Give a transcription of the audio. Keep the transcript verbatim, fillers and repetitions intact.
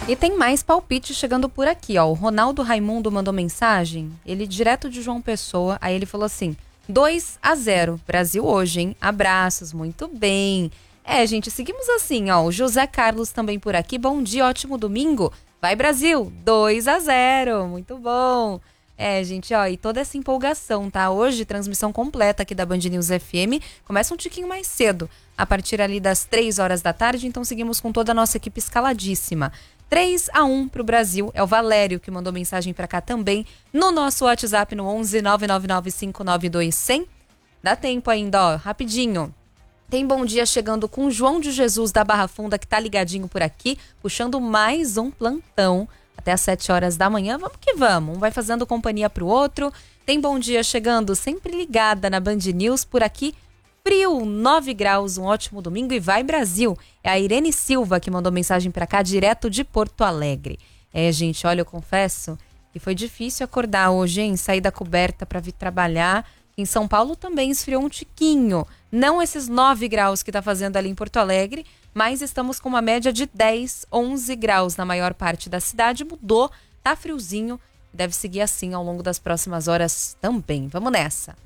E tem mais palpite chegando por aqui, ó. O Ronaldo Raimundo mandou mensagem, ele direto de João Pessoa, aí ele falou assim: dois a zero, Brasil hoje, hein? Abraços, muito bem. É, gente, seguimos assim, ó. O José Carlos também por aqui. Bom dia, ótimo domingo. Vai, Brasil, dois a zero, muito bom. É, gente, ó, e toda essa empolgação, tá? Hoje, transmissão completa aqui da Band News F M. Começa um tiquinho mais cedo, a partir ali das três horas da tarde. Então, seguimos com toda a nossa equipe escaladíssima. três a um pro Brasil. É o Valério que mandou mensagem pra cá também. No nosso WhatsApp, no onze nove nove nove cinco nove dois zero zero. Dá tempo ainda, ó, rapidinho. Tem bom dia chegando com o João de Jesus da Barra Funda, que tá ligadinho por aqui, puxando mais um plantão. Até às sete horas da manhã, vamos que vamos. Um vai fazendo companhia pro outro. Tem bom dia chegando, sempre ligada na Band News, por aqui, frio, nove graus, um ótimo domingo e vai Brasil. É a Irene Silva que mandou mensagem pra cá, direto de Porto Alegre. É, gente, olha, eu confesso que foi difícil acordar hoje, hein? Sair da coberta pra vir trabalhar. Em São Paulo também esfriou um tiquinho. Não esses nove graus que tá fazendo ali em Porto Alegre, mas estamos com uma média de dez, onze graus na maior parte da cidade. Mudou, tá friozinho, deve seguir assim ao longo das próximas horas também. Vamos nessa.